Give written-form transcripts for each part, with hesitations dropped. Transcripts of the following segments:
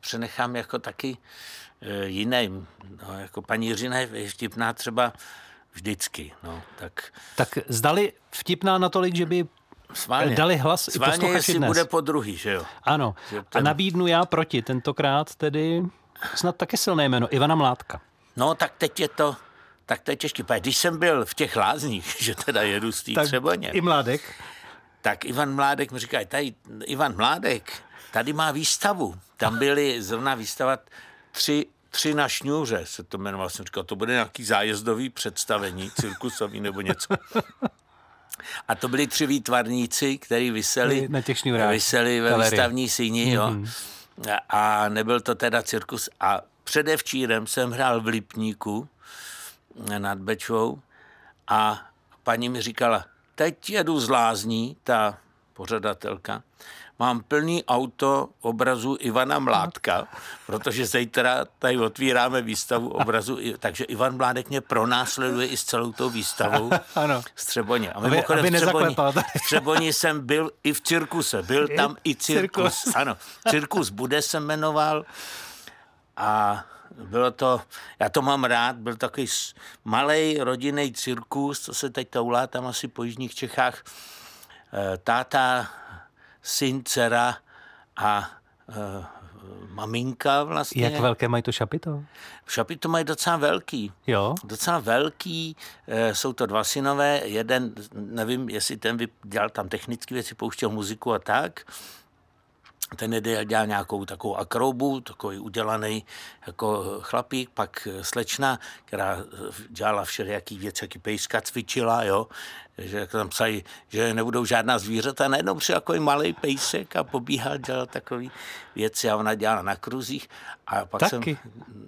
přenechám jako taky jiným. No, jako paní Jiřina je vtipná třeba vždycky. No, tak zdali vtipná natolik, že by dali hlas i posluchači dnes. Bude po druhý, že jo? Ano. A nabídnu já proti. Tentokrát tedy snad taky silné jméno. Ivana Mládka. No, tak teď je to těžké. Když jsem byl v těch Lázních, že teda jedu z té Třeboně. I Mládek. Tak Ivan Mládek mi říká, Ivan Mládek tady má výstavu. Tam byly zrovna výstavat tři na šňůře, se to jmenovalo. Jsem říkal, to bude nějaký zájezdový představení, cirkusový nebo něco. A to byli 3 výtvarníci, kteří viseli ve výstavní síni. Jo. A nebyl to teda cirkus. A předevčírem jsem hrál v Lipníku nad Bečvou a paní mi říkala, teď jedu z Lázní, ta pořadatelka, mám plný auto obrazu Ivana Mládka, protože zítra tady otvíráme výstavu obrazu, takže Ivan Mládek mě pronásleduje i s celou tou výstavou z Třeboně. A mimochodem v Třeboni jsem byl i v cirkuse, byl tam i cirkus. Ano, cirkus Bude se jmenoval a bylo to, já to mám rád, byl takový malej rodinný cirkus, co se teď toulá tam asi po jižních Čechách. Táta, syn, dcera a maminka vlastně. Jak velké mají to šapito? Šapito mají docela velký. Jo? Docela velký. Jsou to 2 synové. Jeden, nevím, jestli ten dělal tam technické věci, pouštěl muziku a tak. Ten dělal nějakou takovou akrobu, takový udělaný jako chlapík, pak slečna, která dělala všelijaký věci, jaký pejska cvičila, jo, že tam psají, že nebudou žádná zvířata, najednou přijel takový malej pejsek a pobíhal, dělal takový věci a ona dělala na kruzích. A pak taky?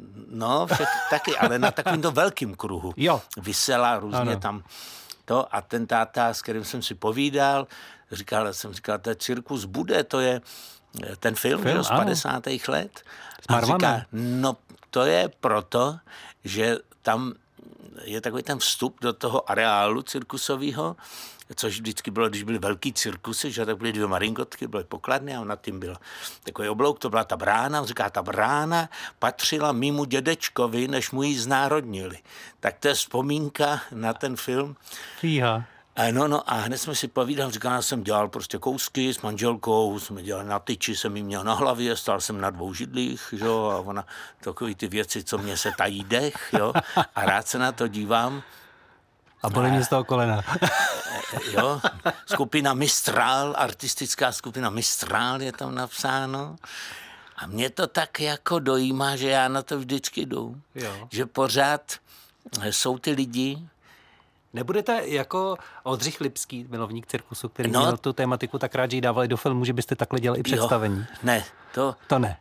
Taky, ale na takovým to velkým kruhu. Jo. Vysela různě tam to a ten táta, s kterým jsem si povídal, jsem říkal, to je cirkus Bude, to je ten film z 50. let. A říká, no to je proto, že tam je takový ten vstup do toho areálu cirkusového, což vždycky bylo, když byly velký cirkusy, že tak byly 2 maringotky, byly pokladny a nad tím byl takový oblouk, to byla ta brána. On říká, ta brána patřila mému dědečkovi, než mu ji znárodnili. Tak to je vzpomínka na ten film. Fíha. No a hned jsme si povídali, říkal, já jsem dělal prostě kousky s manželkou, jsme dělali na tyči, jsem jí měl na hlavě, stál jsem na 2 židlích, jo, a ona takový ty věci, co mě se tají dech, jo, a rád se na to dívám. A bolí mě z toho kolena. Jo, skupina Mistral, artistická skupina Mistral je tam napsáno. A mě to tak jako dojímá, že já na to vždycky jdu. Jo. Že pořád jsou ty lidi. Nebudete jako Oldřich Lipský, milovník cirkusu, který měl tu tématiku tak rád, že ji dávali do filmu, že byste takhle dělali i představení? Ne, to ne.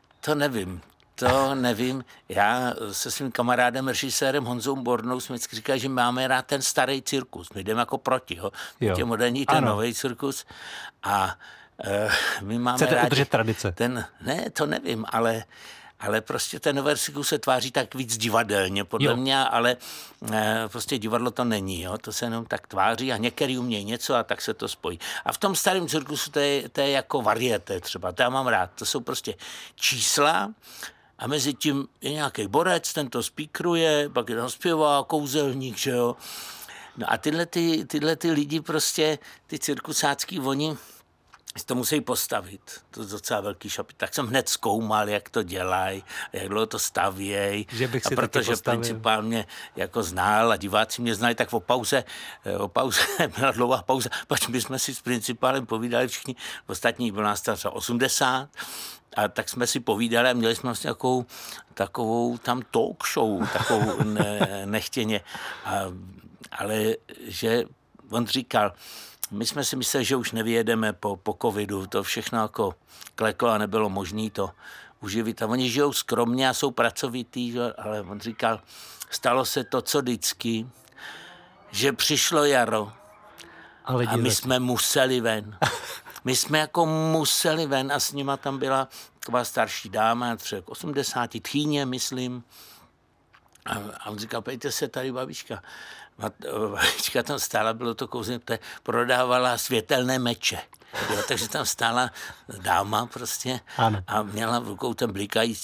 To nevím. Já se svým kamarádem, režisérem Honzou Bornou jsme vždycky říkali, že máme rád ten starý cirkus. My jdeme jako proti, tě moderní, ten nový cirkus. A my máme chcete udržet tradice? Ne, to nevím, ale prostě ten nový cirkus se tváří tak víc divadelně, podle mě, ale prostě divadlo to není, jo? To se jenom tak tváří a některý umějí něco a tak se to spojí. A v tom starém cirkusu to je jako varieté třeba, to já mám rád, to jsou prostě čísla a mezi tím je nějaký borec, ten to spíkruje, pak je tam zpěvá, kouzelník, že jo. No a tyhle lidi prostě, ty cirkusácký, oni to musí postavit. To je docela velký šapit. Tak jsem hned zkoumal, jak to dělají, jak dlouho to stavějí. A protože principál mě jako znal a diváci mě znali, tak o pauze byla dlouhá pauza, protože my jsme si s principálem povídali všichni, ostatní bylo nás třeba 80, a tak jsme si povídali a měli jsme vlastně takovou tam talk show, takovou nechtěně. Ale že on říkal, my jsme si mysleli, že už nevyjedeme po covidu, to všechno jako kleklo a nebylo možné to uživit. A oni žijou skromně a jsou pracovitý, ale on říkal, stalo se to, co vždycky, že přišlo jaro a my jsme museli ven. My jsme jako museli ven a s nima tam byla taková starší dáma, třeba 80, tchýně, myslím. A on říkal, pejte se, tady babička. Babička tam stála, bylo to kouzně, prodávala světelné meče. Jo, takže tam stála dáma prostě a měla v rukou ten blikající